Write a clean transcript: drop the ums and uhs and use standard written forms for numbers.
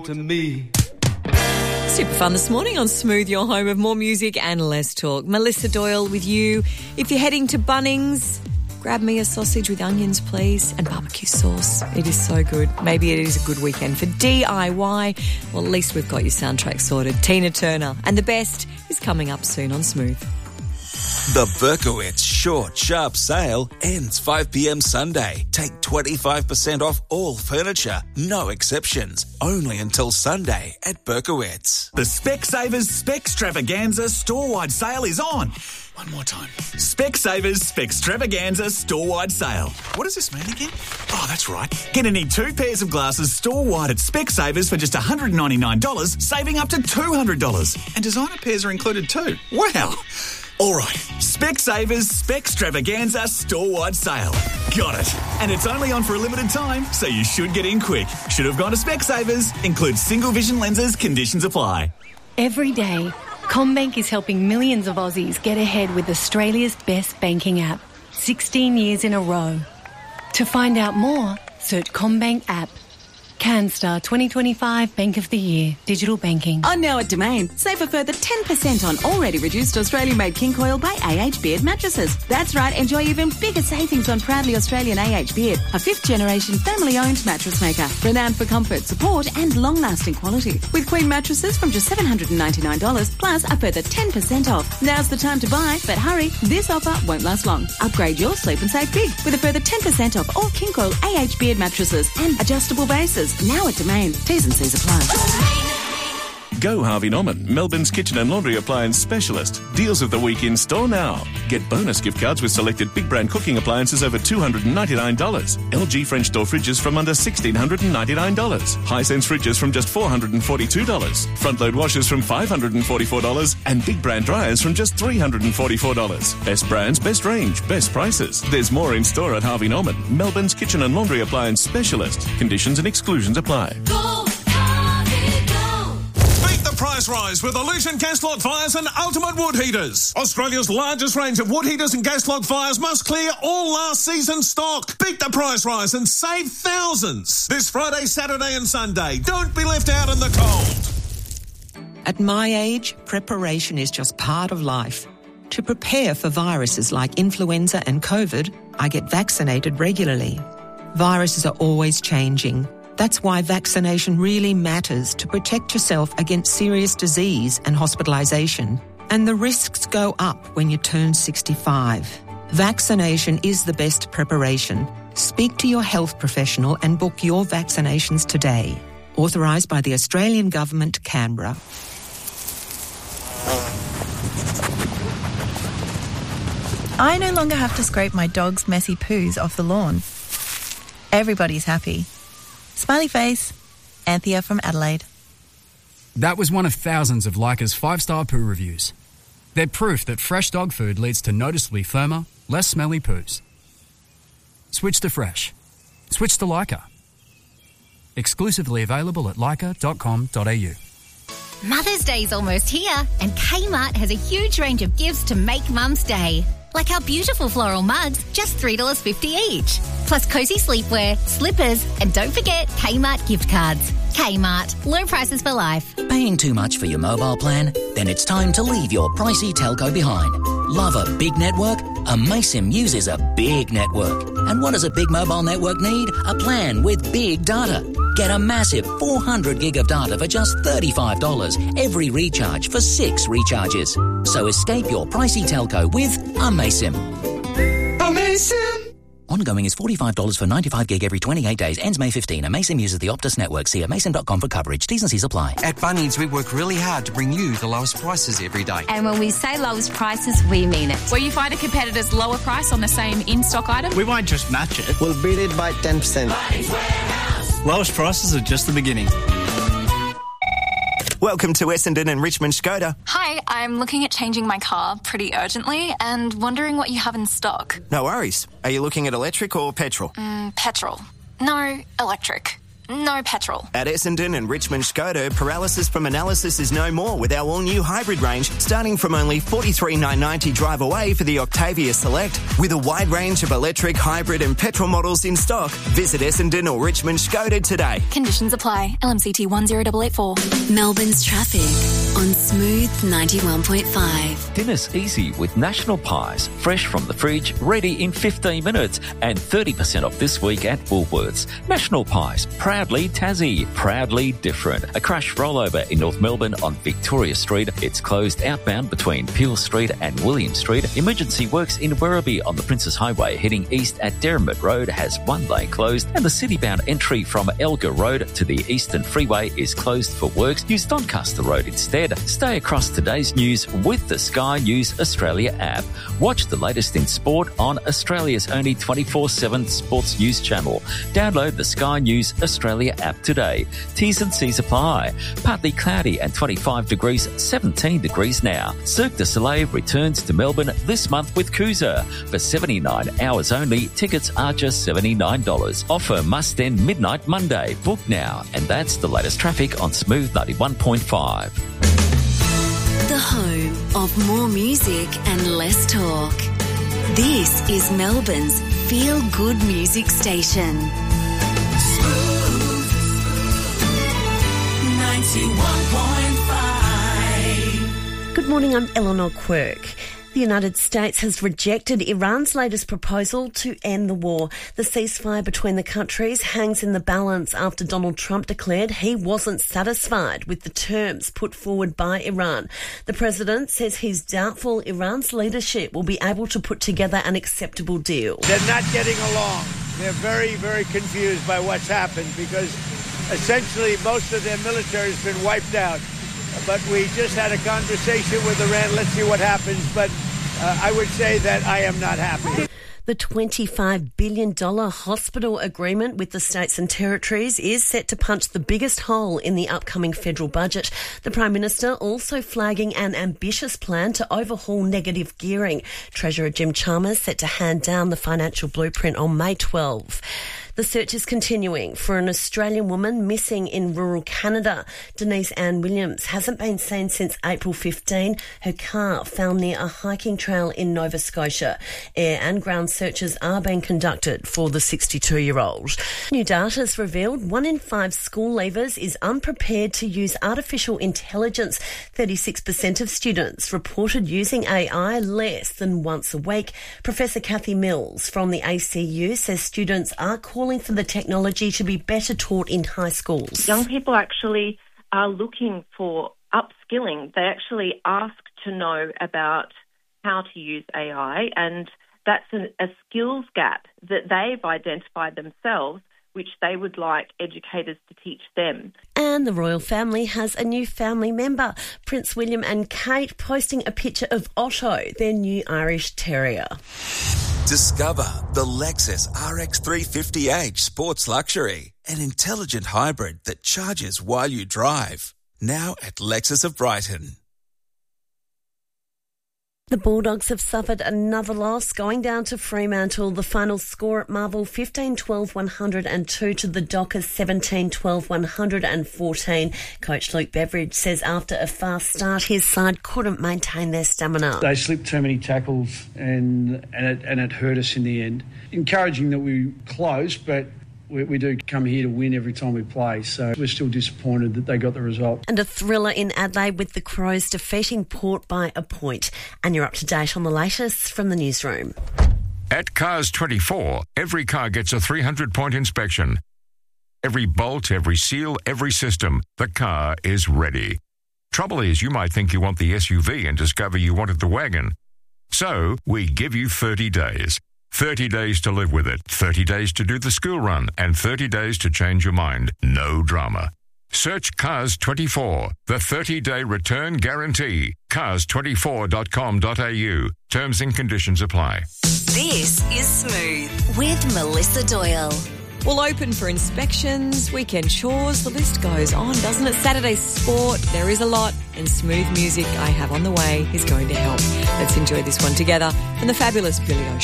to me. Super fun this morning on Smooth, your home of more music and less talk. Melissa Doyle with you. If you're heading to Bunnings, grab me a sausage with onions, please, and barbecue sauce. It is so good. Maybe it is a good weekend for DIY. Well, at least we've got your soundtrack sorted. Tina Turner. And the best is coming up soon on Smooth. The Berkowitz Short Sharp Sale ends 5 p.m. Sunday. Take 25% off all furniture, no exceptions. Only until Sunday at Berkowitz. The Specsavers Specstravaganza store-wide sale is on. One more time. Specsavers Specstravaganza store-wide sale. What does this mean again? Oh, that's right. Get any 2 pairs of glasses store-wide at Specsavers for just $199, saving up to $200. And designer pairs are included too. Wow. All right, Specsavers Specstravaganza store-wide sale. Got it. And it's only on for a limited time, so you should get in quick. Should have gone to Specsavers. Includes single vision lenses. Conditions apply. Every day, CommBank is helping millions of Aussies get ahead with Australia's best banking app. 16 years in a row. To find out more, search CommBank app. CanStar 2025 Bank of the Year. Digital banking. On now at Domain. Save a further 10% on already reduced Australian-made King Coil by AH Beard mattresses. That's right, enjoy even bigger savings on proudly Australian AH Beard, a 5th-generation family-owned mattress maker, renowned for comfort, support and long-lasting quality. With Queen mattresses from just $799, plus a further 10% off. Now's the time to buy, but hurry, this offer won't last long. Upgrade your sleep and save big with a further 10% off all King Coil AH Beard mattresses and adjustable bases. Now at Domain. T's and C's apply. Go Harvey Norman, Melbourne's kitchen and laundry appliance specialist. Deals of the week in store now. Get bonus gift cards with selected big brand cooking appliances over $299. LG French door fridges from under $1,699. Hisense fridges from just $442. Front load washers from $544. And big brand dryers from just $344. Best brands, best range, best prices. There's more in store at Harvey Norman, Melbourne's kitchen and laundry appliance specialist. Conditions and exclusions apply. Price rise with Illusion gas log fires and ultimate wood heaters. Australia's largest range of wood heaters and gas log fires must clear all last season's stock. Beat the price rise and save thousands. This Friday, Saturday and Sunday. Don't be left out in the cold. At my age, preparation is just part of life. To prepare for viruses like influenza and COVID, I get vaccinated regularly. Viruses are always changing. That's why vaccination really matters to protect yourself against serious disease and hospitalisation. And the risks go up when you turn 65. Vaccination is the best preparation. Speak to your health professional and book your vaccinations today. Authorised by the Australian Government, Canberra. I no longer have to scrape my dog's messy poos off the lawn. Everybody's happy. Smiley face. Anthea from Adelaide. That was one of thousands of Leica's 5-star poo reviews. They're proof that fresh dog food leads to noticeably firmer, less smelly poos. Switch to fresh. Switch to Leica. Exclusively available at leica.com.au. Mother's Day's almost here, and Kmart has a huge range of gifts to make Mum's Day. Like our beautiful floral mugs, just $3.50 each. Plus cosy sleepwear, slippers, and don't forget Kmart gift cards. Kmart, low prices for life. Paying too much for your mobile plan? Then it's time to leave your pricey telco behind. Love a big network? Amaysim uses a big network. And what does a big mobile network need? A plan with big data. Get a massive 400 gig of data for just $35 every recharge for 6 recharges. So escape your pricey telco with Amaysim. Amaysim! Ongoing is $45 for 95 gig every 28 days. Ends May 15. Amaysim uses the Optus network. See amaysim.com for coverage. T's and C's apply. At Bunnings, we work really hard to bring you the lowest prices every day. And when we say lowest prices, we mean it. Where you find a competitor's lower price on the same in-stock item? We won't just match it. We'll beat it by 10%. Lowest prices are just the beginning. Welcome to Essendon and Richmond Skoda. Hi, I'm looking at changing my car pretty urgently and wondering what you have in stock. No worries. Are you looking at electric or petrol? Petrol. No, electric. no petrol. At Essendon and Richmond Skoda, paralysis from analysis is no more with our all-new hybrid range, starting from only $43,990 drive away for the Octavia Select. With a wide range of electric, hybrid and petrol models in stock, visit Essendon or Richmond Skoda today. Conditions apply. LMCT 10884. Melbourne's traffic on Smooth 91.5. Dinner's easy with National Pies. Fresh from the fridge, ready in 15 minutes. And 30% off this week at Woolworths. National Pies, proudly Tassie, proudly different. A crash rollover in North Melbourne on Victoria Street. It's closed outbound between Peel Street and William Street. Emergency works in Werribee on the Princes Highway heading east at Derrimut Road has one lane closed, and the city-bound entry from Elgar Road to the Eastern Freeway is closed for works. Use Doncaster Road instead. Stay across today's news with the Sky News Australia app. Watch the latest in sport on Australia's only 24/7 sports news channel. Download the Sky News Australia app today. T's and C's apply. Partly cloudy and 25 degrees, 17 degrees now. Cirque du Soleil returns to Melbourne this month with Cruiser. For 79 hours only, tickets are just $79. Offer must end midnight Monday. Book now. And that's the latest traffic on Smooth 91.5. The home of more music and less talk. This is Melbourne's feel-good music station. Smooth 91.5. Good morning, I'm Eleanor Quirk. The United States has rejected Iran's latest proposal to end the war. The ceasefire between the countries hangs in the balance after Donald Trump declared he wasn't satisfied with the terms put forward by Iran. The president says he's doubtful Iran's leadership will be able to put together an acceptable deal. They're not getting along. They're very, very confused by what's happened because essentially most of their military has been wiped out. But we just had a conversation with Iran. Let's see what happens. But I would say that I am not happy. The $25 billion hospital agreement with the states and territories is set to punch the biggest hole in the upcoming federal budget. The Prime Minister also flagging an ambitious plan to overhaul negative gearing. Treasurer Jim Chalmers set to hand down the financial blueprint on May 12. The search is continuing for an Australian woman missing in rural Canada. Denise Ann Williams hasn't been seen since April 15. Her car found near a hiking trail in Nova Scotia. Air and ground searches are being conducted for the 62-year-old. New data has revealed 1 in 5 school leavers is unprepared to use artificial intelligence. 36% of students reported using AI less than once a week. Professor Kathy Mills from the ACU says students are calling for the technology to be better taught in high schools. Young people actually are looking for upskilling. They actually ask to know about how to use AI, and that's a skills gap that they've identified themselves, which they would like educators to teach them. And the royal family has a new family member. Prince William and Kate posting a picture of Otto, their new Irish Terrier. Discover the Lexus RX 350h Sports Luxury, an intelligent hybrid that charges while you drive. Now at Lexus of Brighton. The Bulldogs have suffered another loss, going down to Fremantle. The final score at Marvel, 15-12-102 to the Dockers, 17-12-114. Coach Luke Beveridge says after a fast start, his side couldn't maintain their stamina. They slipped too many tackles and it hurt us in the end. Encouraging that we close, but we do come here to win every time we play, so we're still disappointed that they got the result. And a thriller in Adelaide with the Crows defeating Port by a point. And you're up to date on the latest from the newsroom. At Cars 24, every car gets a 300-point inspection. Every bolt, every seal, every system, the car is ready. Trouble is, you might think you want the SUV and discover you wanted the wagon. So, we give you 30 days. 30 days to live with it, 30 days to do the school run, and 30 days to change your mind. No drama. Search Cars 24, the 30-day return guarantee. Cars24.com.au. Terms and conditions apply. This is Smooth with Melissa Doyle. Well, open for inspections, weekend chores, the list goes on, doesn't it? Saturday sport, there is a lot, and smooth music I have on the way is going to help. Let's enjoy this one together from the fabulous Billy Ocean.